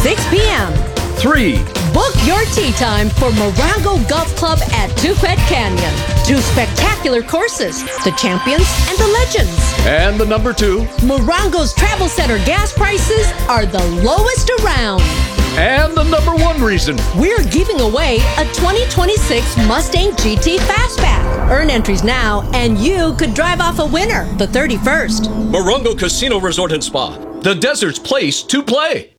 6 p.m. 3. Book your tee time for Morongo Golf Club at Tuquet Canyon. 2 spectacular courses, the champions and the legends. And the number 2. Morongo's Travel Center gas prices are the lowest around. And the number 1 reason. We're giving away a 2026 Mustang GT Fastback. Earn entries now, and you could drive off a winner the 31st. Morongo Casino Resort and Spa, the desert's place to play.